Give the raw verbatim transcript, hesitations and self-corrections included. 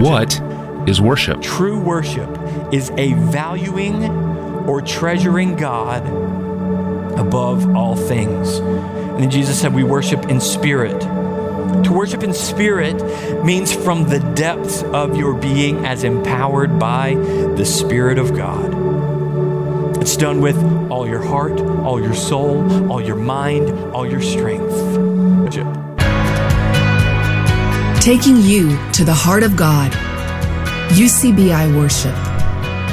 What is worship? True worship is a valuing or treasuring God above all things. And then Jesus said we worship in spirit. To worship in spirit means from the depths of your being as empowered by the Spirit of God. It's done with all your heart, all your soul, all your mind, all your strength. Worship. Taking you to the heart of God. U C B I Worship.